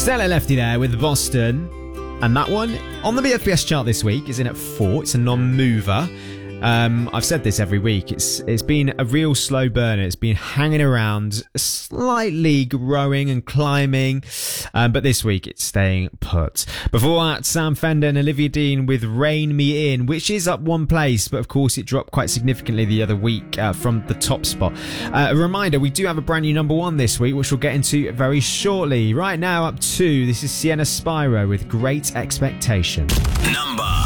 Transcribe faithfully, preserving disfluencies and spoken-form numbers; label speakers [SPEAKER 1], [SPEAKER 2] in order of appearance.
[SPEAKER 1] Stellar Lefty there with Boston. And that one on the B F B S chart this week is in at four. It's a non-mover. Um, I've said this every week. It's it's been a real slow burner. It's been hanging around, slightly growing and climbing, um, but this week it's staying put. Before that, Sam Fender and Olivia Dean with Rein Me In, which is up one place, but of course it dropped quite significantly the other week uh, from the top spot. Uh, a reminder, we do have a brand new number one this week, which we'll get into very shortly. Right now, up two, this is Sienna Spyro with Great Expectation.
[SPEAKER 2] Number